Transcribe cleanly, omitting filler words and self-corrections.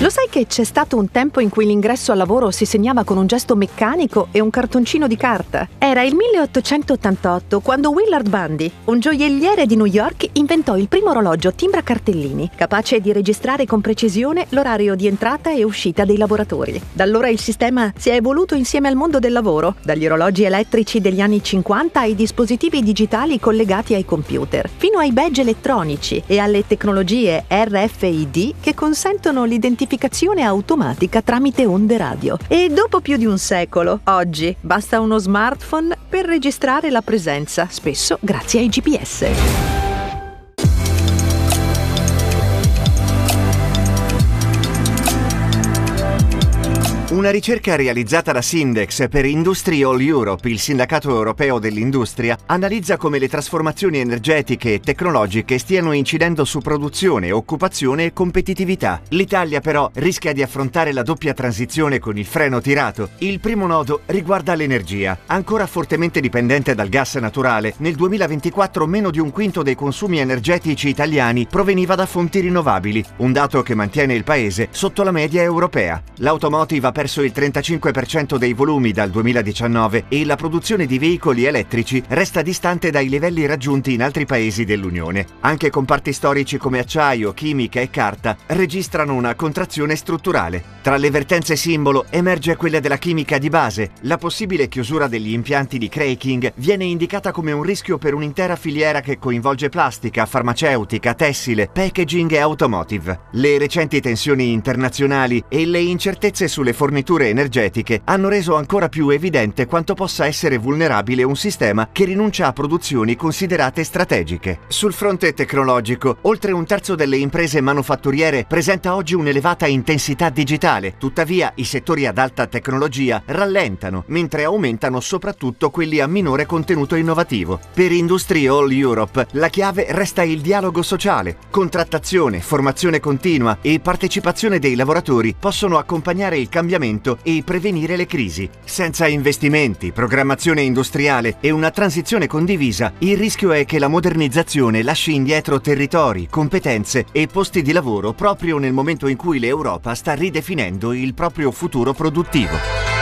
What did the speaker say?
Lo sai che c'è stato un tempo in cui l'ingresso al lavoro si segnava con un gesto meccanico e un cartoncino di carta? Era il 1888 quando Willard Bundy, un gioielliere di New York, inventò il primo orologio timbra-cartellini, capace di registrare con precisione l'orario di entrata e uscita dei lavoratori. Da allora il sistema si è evoluto insieme al mondo del lavoro, dagli orologi elettrici degli anni 50 ai dispositivi digitali collegati ai computer, fino ai badge elettronici e alle tecnologie RFID che consentono l'identificazione automatica tramite onde radio. E dopo più di un secolo, oggi basta uno smartphone per registrare la presenza, spesso grazie ai GPS. Una ricerca realizzata da Sindex per Industry All Europe, il sindacato europeo dell'industria, analizza come le trasformazioni energetiche e tecnologiche stiano incidendo su produzione, occupazione e competitività. L'Italia però rischia di affrontare la doppia transizione con il freno tirato. Il primo nodo riguarda l'energia. Ancora fortemente dipendente dal gas naturale, nel 2024 meno di un quinto dei consumi energetici italiani proveniva da fonti rinnovabili, un dato che mantiene il paese sotto la media europea. L'automotive ha perso il 35% dei volumi dal 2019 e la produzione di veicoli elettrici resta distante dai livelli raggiunti in altri paesi dell'Unione. Anche comparti storici come acciaio, chimica e carta registrano una contrazione strutturale. Tra le vertenze simbolo emerge quella della chimica di base. La possibile chiusura degli impianti di cracking viene indicata come un rischio per un'intera filiera che coinvolge plastica, farmaceutica, tessile, packaging e automotive. Le recenti tensioni internazionali e le incertezze sulle forniture energetiche hanno reso ancora più evidente quanto possa essere vulnerabile un sistema che rinuncia a produzioni considerate strategiche. Sul fronte tecnologico, oltre un terzo delle imprese manufatturiere presenta oggi un'elevata intensità digitale. Tuttavia, i settori ad alta tecnologia rallentano, mentre aumentano soprattutto quelli a minore contenuto innovativo. Per Industry All Europe, la chiave resta il dialogo sociale. Contrattazione, formazione continua e partecipazione dei lavoratori possono accompagnare il cambiamento e prevenire le crisi. Senza investimenti, programmazione industriale e una transizione condivisa, il rischio è che la modernizzazione lasci indietro territori, competenze e posti di lavoro proprio nel momento in cui l'Europa sta ridefinendo il proprio futuro produttivo.